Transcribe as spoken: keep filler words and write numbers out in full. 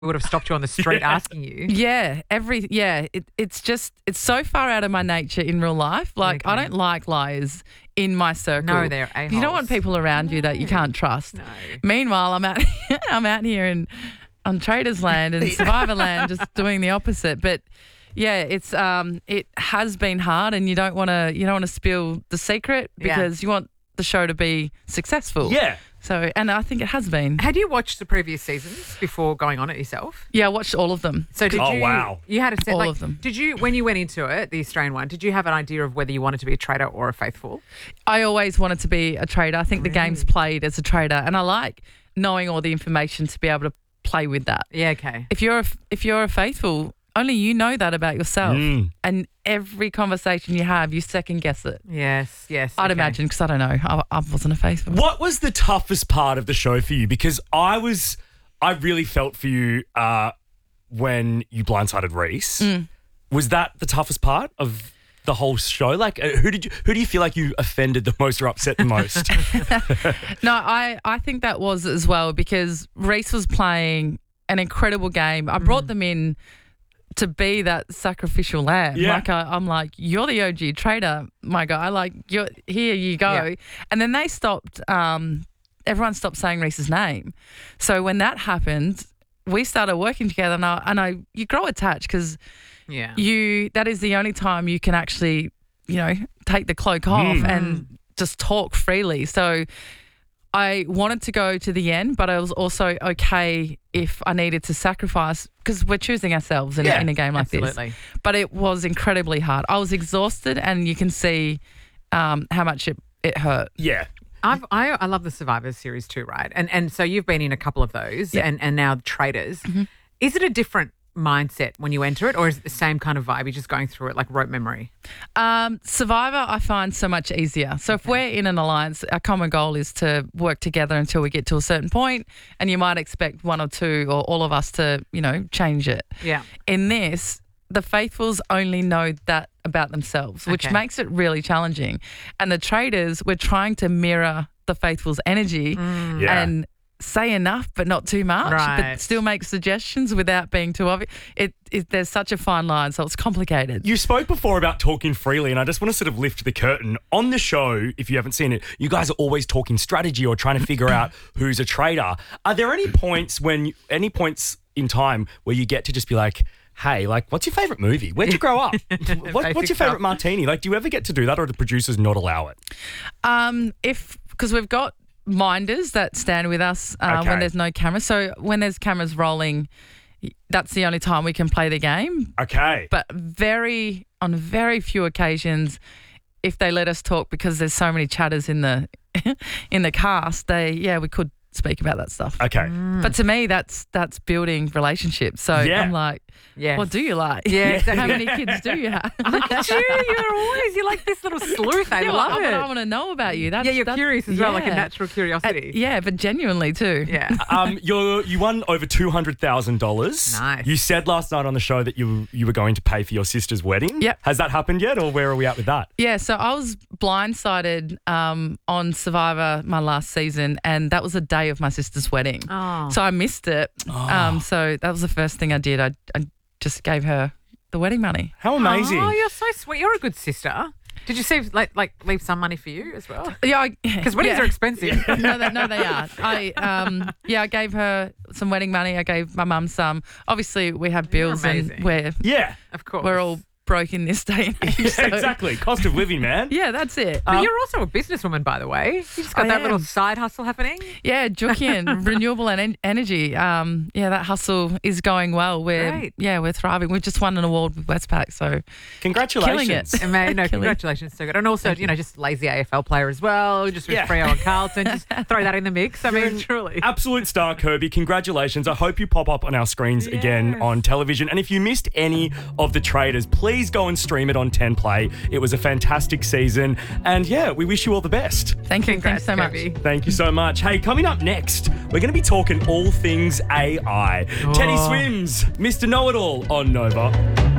would have stopped you on the street Yeah. asking you. Yeah, every yeah, it, it's just it's so far out of my nature in real life. Like I Okay. don't like liars in my circle. No, they're a-holes. You don't want people around you that you can't trust. No. Meanwhile, I'm out I'm out here in on Traders Land and Survivor Land, just doing the opposite. But yeah, it's um it has been hard, and you don't want to you don't want to spill the secret Yeah. because you want the show to be successful. Yeah. So, and I think it has been. Had you watched the previous seasons before going on it yourself? Yeah, I watched all of them. So did Oh, you? wow. You had a set. All like, of them. Did you, when you went into it, the Australian one, did you have an idea of whether you wanted to be a traitor or a faithful? I always wanted to be a trader. I think the game's played as a trader, and I like knowing all the information to be able to play with that. Yeah. Okay. If you're a, if you're a faithful, only you know that about yourself, Mm. and every conversation you have, you second guess it. Yes. Yes. I'd okay. imagine, because I don't know, I, I wasn't a faithful. What was the toughest part of the show for you? Because I was, I really felt for you uh, when you blindsided Reese. Mm. Was that the toughest part of the whole show? Like, uh, who did you, who do you feel like you offended the most or upset the most? No, I, I think that was as well, because Reese was playing an incredible game. I brought them in to be that sacrificial lamb. Yeah. Like I, I'm like, you're the O G trader, my guy. Like, you're here you go. Yeah. And then they stopped. Um, everyone stopped saying Reese's name. So when that happened, we started working together, and I, and I you grow attached, because Yeah. you that is the only time you can actually, you know, take the cloak off Mm. and just talk freely. So I wanted to go to the end, but I was also okay if I needed to sacrifice, because we're choosing ourselves in, Yeah, a, in a game like absolutely. this. But it was incredibly hard. I was exhausted, and you can see um, how much it, it hurt. yeah. I've, I I love the Survivor series too, right? And and so you've been in a couple of those, Yeah. and and now Traders. Mm-hmm. Is it a different mindset when you enter it, or is it the same kind of vibe? You're just going through it like rote memory. Um, Survivor, I find so much easier. So if we're in an alliance, our common goal is to work together until we get to a certain point, and you might expect one or two or all of us to, you know, change it. Yeah. In this, the faithfuls only know that about themselves, which Okay. makes it really challenging. And the traders, we're trying to mirror the faithfuls' energy Yeah. and say enough but not too much, Right. but still make suggestions without being too obvious. It, it there's such a fine line, so it's complicated. You spoke before about talking freely, and I just want to sort of lift the curtain. On the show, if you haven't seen it, you guys are always talking strategy or trying to figure out who's a trader. Are there any points when, any points in time where you get to just be like, hey, like, what's your favourite movie? Where'd you grow up? what, what's your Basic favourite stuff. martini? Like, do you ever get to do that, or do the producers not allow it? Um, if because we've got minders that stand with us uh, Okay. when there's no camera. So when there's cameras rolling, that's the only time we can play the game. Okay. But very on very few occasions, if they let us talk, because there's so many chatters in the in the cast, they yeah we could speak about that stuff. Okay. But to me, that's that's building relationships. So Yeah. I'm like, Yes. what do you like? Yeah, exactly. How many kids do you have? Look at you. You're always, you're like this little sleuth. I Yeah, well, love I, it. I want to know about you. That's, yeah, you're that's- curious as well, like a yeah. natural Uh, curiosity. yeah, but genuinely too. Yeah. Um, you you won over two hundred thousand dollars. Nice. You said last night on the show that you you were going to pay for your sister's wedding. Yep. Has that happened yet, or where are we at with that? Yeah, so I was blindsided um, on Survivor my last season, and that was the day of my sister's wedding. Oh. So I missed it. Um, so that was the first thing I did. I, I just gave her the wedding money. How amazing. Oh, you're so sweet. You're a good sister. Did you save like like leave some money for you as well? Yeah, Because weddings yeah. are expensive. no, they, no, they are. I um, yeah, I gave her some wedding money. I gave my mum some. Obviously, we have bills, and amazing. we're Yeah. Of course. we're all broke in this day and age. Yeah, so- exactly. Cost of living, man. Yeah, that's it. But you're also a businesswoman, by the way. You just got I that little am. side hustle happening. Yeah, Jukian, renewable and en- energy. Um, yeah, that hustle is going well. We're Great. yeah, we're thriving. We've just won an award with Westpac, so Congratulations. killing it. And man, no, Killing. congratulations, so good. And also, you know, just lazy A F L player as well, just with Yeah. Freo and Carlton. Just throw that in the mix. I mean, truly. Absolute star, Kirby. Congratulations. I hope you pop up on our screens again Yes. on television. And if you missed any of the Traders, please go and stream it on ten play. It was a fantastic season. And yeah, we wish you all the best. thank you. Congrats, Thanks so much. Kirby. Thank you so much. Hey, coming up next, we're going to be talking all things A I. Teddy Oh. Swims, Mister Know-It-All on Nova.